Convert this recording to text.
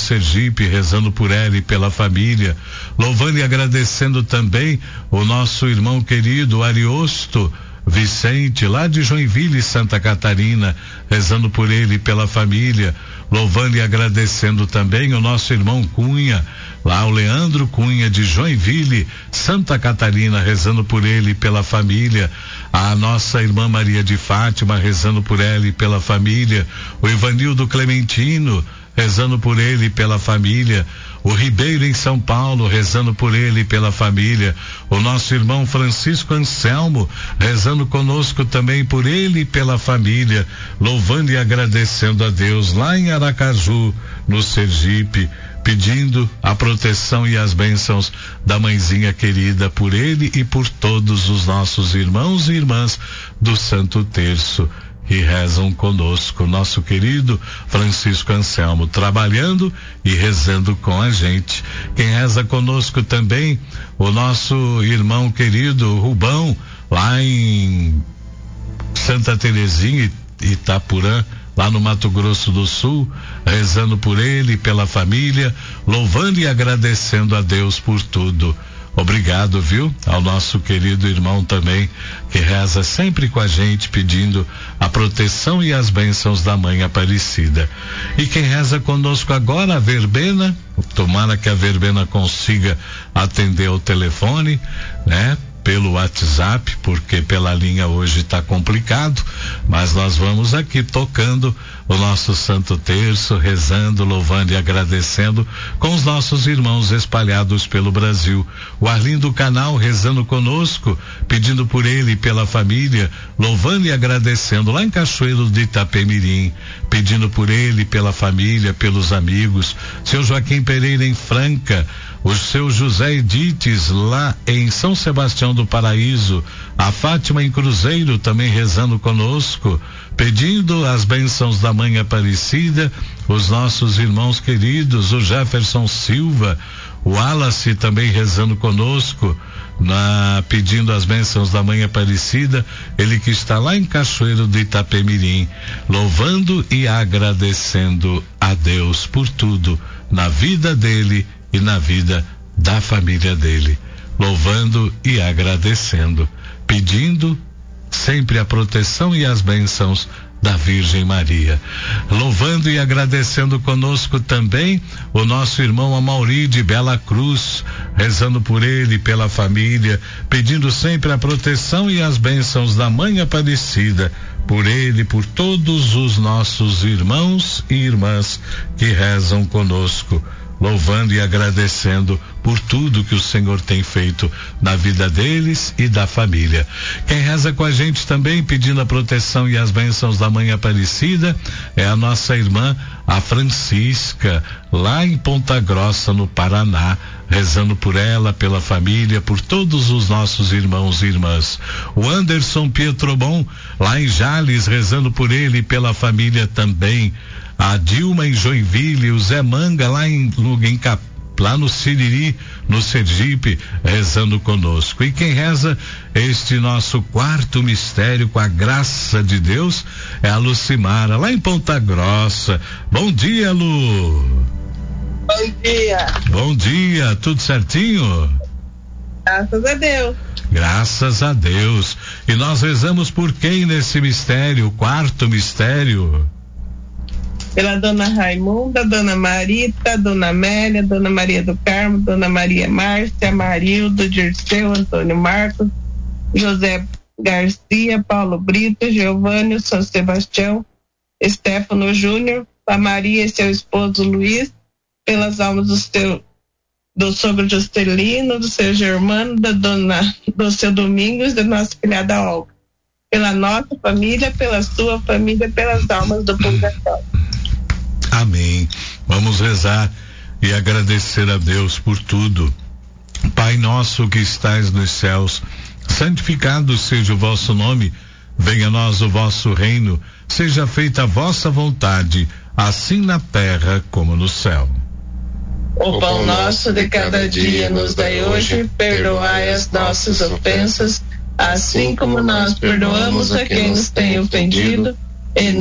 Sergipe, rezando por ela e pela família, louvando e agradecendo também o nosso irmão querido Ariosto Vicente, lá de Joinville, Santa Catarina, rezando por ele e pela família, louvando e agradecendo também o nosso irmão Cunha, lá o Leandro Cunha de Joinville, Santa Catarina, rezando por ele e pela família, a nossa irmã Maria de Fátima, rezando por ela e pela família, o Ivanildo Clementino, rezando por ele e pela família, o Ribeiro em São Paulo, rezando por ele e pela família, o nosso irmão Francisco Anselmo, rezando conosco também por ele e pela família, louvando e agradecendo a Deus lá em Aracaju, no Sergipe, pedindo a proteção e as bênçãos da mãezinha querida por ele e por todos os nossos irmãos e irmãs do Santo Terço que rezam conosco, nosso querido Francisco Anselmo, trabalhando e rezando com a gente. Quem reza conosco também, o nosso irmão querido Rubão, lá em Santa Terezinha, Itapurã, lá no Mato Grosso do Sul, rezando por ele e pela família, louvando e agradecendo a Deus por tudo. Obrigado, viu? Ao nosso querido irmão também, que reza sempre com a gente, pedindo a proteção e as bênçãos da Mãe Aparecida. E quem reza conosco agora, a verbena, tomara que a verbena consiga atender o telefone, né? Pelo WhatsApp, porque pela linha hoje está complicado, mas nós vamos aqui tocando o nosso Santo Terço, rezando, louvando e agradecendo com os nossos irmãos espalhados pelo Brasil. O Arlindo Canal rezando conosco, pedindo por ele e pela família, louvando e agradecendo lá em Cachoeiro de Itapemirim, pedindo por ele, pela família, pelos amigos. Seu Joaquim Pereira em Franca, o seu José Edites lá em São Sebastião do Paraíso, a Fátima em Cruzeiro também rezando conosco, pedindo as bênçãos da Mãe Aparecida, os nossos irmãos queridos, o Jefferson Silva, o Wallace também rezando conosco, pedindo as bênçãos da Mãe Aparecida, ele que está lá em Cachoeiro de Itapemirim, louvando e agradecendo a Deus por tudo na vida dele e na vida da família dele, louvando e agradecendo, pedindo sempre a proteção e as bênçãos da Virgem Maria, louvando e agradecendo conosco também o nosso irmão Amauri de Bela Cruz, rezando por ele e pela família, pedindo sempre a proteção e as bênçãos da Mãe Aparecida, por ele, por todos os nossos irmãos e irmãs que rezam conosco, louvando e agradecendo por tudo que o Senhor tem feito na vida deles e da família. Quem reza com a gente também, pedindo a proteção e as bênçãos da Mãe Aparecida, é a nossa irmã, a Francisca, lá em Ponta Grossa, no Paraná, rezando por ela, pela família, por todos os nossos irmãos e irmãs. O Anderson Pietrobon, lá em Jales, rezando por ele e pela família também. A Dilma em Joinville, o Zé Manga lá no Siriri, no Sergipe, rezando conosco. E quem reza este nosso quarto mistério com a graça de Deus é a Lucimara, lá em Ponta Grossa. Bom dia, Lu. Bom dia. Bom dia, tudo certinho? Graças a Deus. Graças a Deus. E nós rezamos por quem nesse mistério, o quarto mistério? Pela Dona Raimunda, Dona Marita, Dona Amélia, Dona Maria do Carmo, Dona Maria Márcia, Marildo, Dirceu, Antônio Marcos, José Garcia, Paulo Brito, Giovânio, São Sebastião, Estéfano Júnior, a Maria e seu esposo Luiz, pelas almas do sogro Juscelino, do seu Germano, do seu Domingos, da nossa filhada Olga, pela nossa família, pela sua família, pelas almas do purgatório. Amém. Vamos rezar e agradecer a Deus por tudo. Pai nosso que estais nos céus, santificado seja o vosso nome, venha a nós o vosso reino, seja feita a vossa vontade, assim na terra como no céu. O pão nosso de cada dia nos dai hoje, perdoai as nossas ofensas, assim como nós perdoamos a quem nos tem ofendido, e